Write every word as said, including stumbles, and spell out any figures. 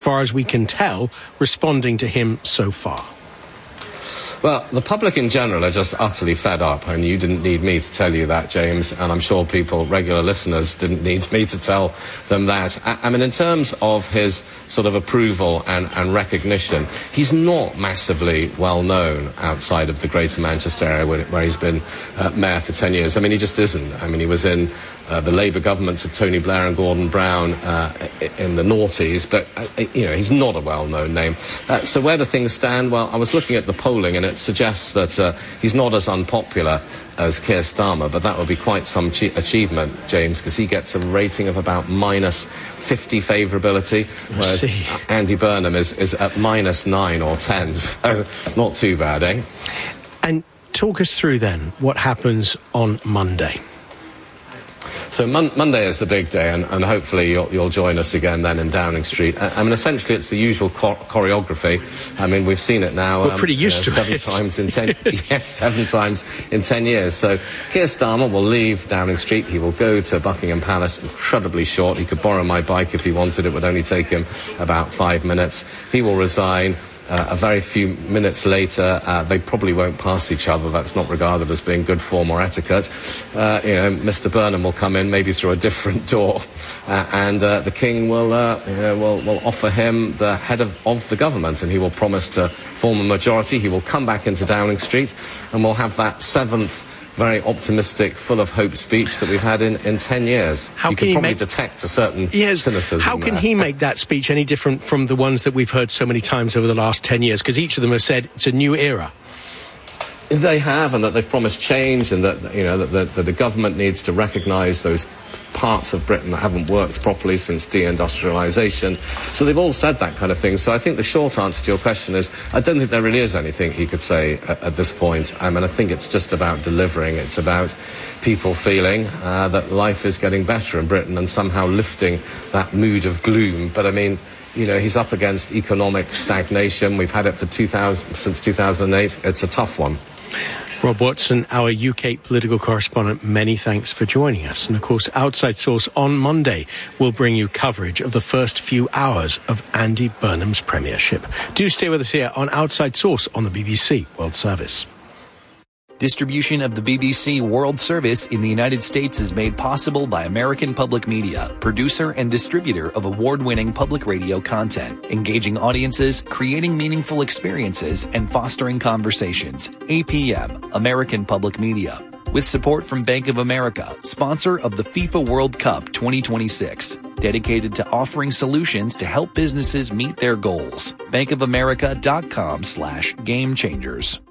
far as we can tell, responding to him so far? Well, the public in general are just utterly fed up, and you didn't need me to tell you that, James, and I'm sure people, regular listeners, didn't need me to tell them that. I, I mean, in terms of his sort of approval and, and recognition, he's not massively well known outside of the Greater Manchester area where, where he's been uh, mayor for ten years. I mean, he just isn't. I mean, he was in uh, the Labour governments of Tony Blair and Gordon Brown uh, in the noughties, but, uh, you know, he's not a well-known name. Uh, so where do things stand? Well, I was looking at the polling, and it suggests that uh, he's not as unpopular as Keir Starmer, but that would be quite some chi- achievement, James, because he gets a rating of about minus fifty favourability, whereas Andy Burnham is, is at minus nine or ten, so not too bad, eh? And talk us through then what happens on Monday. So mon- Monday is the big day, and, and hopefully you'll, you'll join us again then in Downing Street. I, I mean, essentially it's the usual cho- choreography. I mean, we've seen it now. We're um, pretty used you know, to seven it. times in ten. Yes, seven times in ten years. So Keir Starmer will leave Downing Street. He will go to Buckingham Palace, incredibly short. He could borrow my bike if he wanted. It would only take him about five minutes. He will resign. Uh, a very few minutes later, uh, they probably won't pass each other. That's not regarded as being good form or etiquette. Uh, you know, Mister Burnham will come in maybe through a different door, uh, and uh, the King will, uh, you know, will, will offer him the head of, of the government, and he will promise to form a majority. He will come back into Downing Street, and we'll have that seventh very optimistic, full of hope speech that we've had in, in ten years. How you can can he probably make... detect a certain yes. cynicism How can there. he make that speech any different from the ones that we've heard so many times over the last ten years? Because each of them have said it's a new era. They have, and that they've promised change, and that, you know, that, that, that the government needs to recognise those parts of Britain that haven't worked properly since deindustrialisation. So they've all said that kind of thing. So I think the short answer to your question is, I don't think there really is anything he could say at, at this point. I mean, I think it's just about delivering. It's about people feeling uh, that life is getting better in Britain and somehow lifting that mood of gloom. But I mean, you know, he's up against economic stagnation. We've had it for two thousand, since two thousand eight. It's a tough one. Rob Watson, our U K political correspondent, many thanks for joining us. And of course, Outside Source on Monday will bring you coverage of the first few hours of Andy Burnham's premiership. Do stay with us here on Outside Source on the B B C World Service. Distribution of the B B C World Service in the United States is made possible by American Public Media, producer and distributor of award-winning public radio content, engaging audiences, creating meaningful experiences, and fostering conversations. A P M, American Public Media. With support from Bank of America, sponsor of the FIFA World Cup twenty twenty-six. Dedicated to offering solutions to help businesses meet their goals. bankofamerica.com slash game changers.